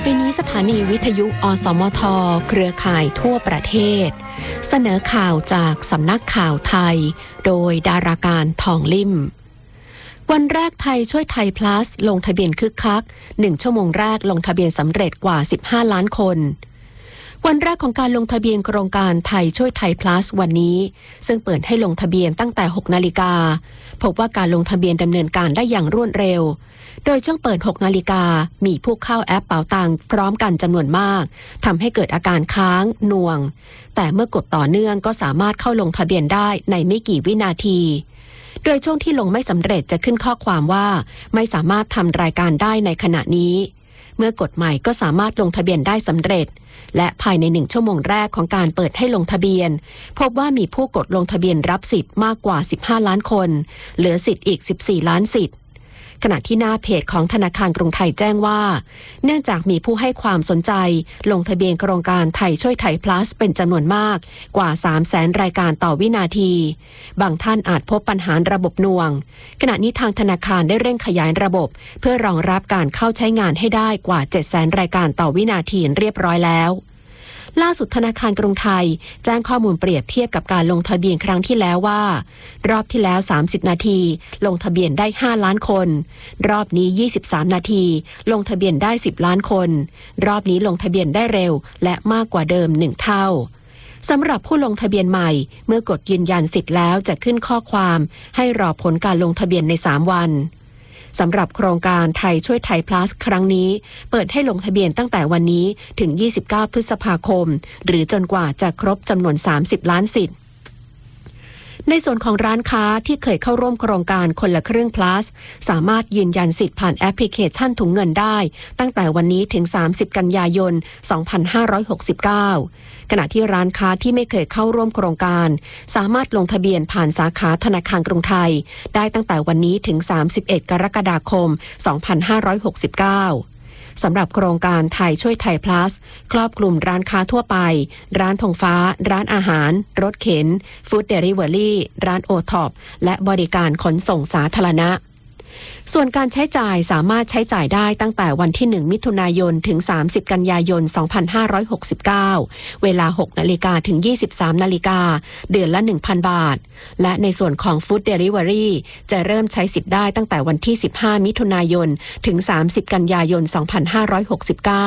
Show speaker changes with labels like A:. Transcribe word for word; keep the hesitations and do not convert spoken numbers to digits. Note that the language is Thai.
A: ไปนี้สถานีวิทยุอสมทเครือข่ายทั่วประเทศเสนอข่าวจากสำนักข่าวไทยโดยดาราการทองลิ่มวันแรกไทยช่วยไทย plus ลงทะเบียนคึกคักหนึ่งชั่วโมงแรกลงทะเบียนสำเร็จกว่าสิบห้าล้านคนวันแรกของการลงทะเบียนโครงการไทยช่วยไทย plus วันนี้ซึ่งเปิดให้ลงทะเบียนตั้งแต่หกนาฬิกาพบว่าการลงทะเบียนดำเนินการได้อย่างรวดเร็วโดยช่วงเปิดหกนาฬิกามีผู้เข้าแอปเป๋าตังพร้อมกันจำนวนมากทำให้เกิดอาการค้างหน่วงแต่เมื่อกดต่อเนื่องก็สามารถเข้าลงทะเบียนได้ในไม่กี่วินาทีโดยช่วงที่ลงไม่สำเร็จจะขึ้นข้อความว่าไม่สามารถทำรายการได้ในขณะนี้เมื่อกดใหม่ก็สามารถลงทะเบียนได้สำเร็จและภายในหนึ่งชั่วโมงแรกของการเปิดให้ลงทะเบียนพบว่ามีผู้กดลงทะเบียนรับสิทธิ์มากกว่าสิบห้าล้านคนเหลือสิทธิ์อีกสิบสี่ล้านสิทธิ์ขณะที่หน้าเพจของธนาคารกรุงไทยแจ้งว่าเนื่องจากมีผู้ให้ความสนใจลงทะเบียนโครงการไทยช่วยไทย plus เป็นจำนวนมากกว่า สามแสน รายการต่อวินาทีบางท่านอาจพบปัญหาระบบหน่วงขณะนี้ทางธนาคารได้เร่งขยายระบบเพื่อรองรับการเข้าใช้งานให้ได้กว่า เจ็ดแสน รายการต่อวินาทีเรียบร้อยแล้วล่าสุดธนาคารกรุงไทยแจ้งข้อมูลเปรียบเทียบกับการลงทะเบียนครั้งที่แล้วว่ารอบที่แล้วสามสิบนาทีลงทะเบียนได้ห้าล้านคนรอบนี้ยี่สิบสามนาทีลงทะเบียนได้สิบล้านคนรอบนี้ลงทะเบียนได้เร็วและมากกว่าเดิมหนึ่งเท่าสำหรับผู้ลงทะเบียนใหม่เมื่อกดยืนยันสิทธิ์แล้วจะขึ้นข้อความให้รอผลการลงทะเบียนในสามวันสำหรับโครงการไทยช่วยไทย plus ครั้งนี้เปิดให้ลงทะเบียนตั้งแต่วันนี้ถึงยี่สิบเก้าพฤษภาคมหรือจนกว่าจะครบจำนวนสามสิบล้านสิทธิ์ในส่วนของร้านค้าที่เคยเข้าร่วมโครงการคนละครึ่ง plus สามารถยืนยันสิทธิ์ผ่านแอปพลิเคชันถุงเงินได้ตั้งแต่วันนี้ถึงสามสิบกันยายนสองพันห้าร้อยหกสิบเก้าขณะที่ร้านค้าที่ไม่เคยเข้าร่วมโครงการสามารถลงทะเบียนผ่านสาขาธนาคารกรุงไทยได้ตั้งแต่วันนี้ถึงสามสิบเอ็ดกรกฎาคมสองพันห้าร้อยหกสิบเก้าสำหรับโครงการไทยช่วยไทย plus ครอบคลุมร้านค้าทั่วไปร้านธงฟ้าร้านอาหารรถเข็นฟู้ดเดลิเวอรี่ร้านโอท็อปและบริการขนส่งสาธารณะส่วนการใช้จ่ายสามารถใช้จ่ายได้ตั้งแต่วันที่หนึ่งมิถุนายนถึงสามสิบกันยายนสองพันห้าร้อยหกสิบเก้าเวลาหกนาฬิกาถึงยี่สิบสามนาฬิกาเดือนละ หนึ่งพัน บาทและในส่วนของ Food Delivery จะเริ่มใช้สิทธิ์ได้ตั้งแต่วันที่สิบห้ามิถุนายนถึงสามสิบกันยายนสองพันห้าร้อยหกสิบเก้า